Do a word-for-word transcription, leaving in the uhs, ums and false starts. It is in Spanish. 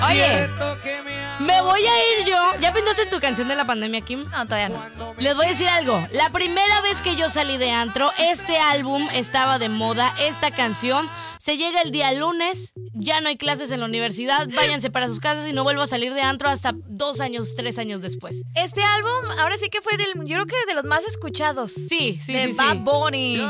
Oye, me voy a ir yo. ¿Ya pensaste en tu canción de la pandemia, Kim? No, todavía no. Les voy a decir algo. La primera vez que yo salí de antro, este álbum estaba de moda, esta canción. Se llega el día lunes, ya no hay clases en la universidad, váyanse para sus casas y no vuelvo a salir de antro hasta dos años, tres años después. Este álbum, ahora sí que fue del, yo creo que de los más escuchados. Sí, sí, de sí. Bad sí. Bunny.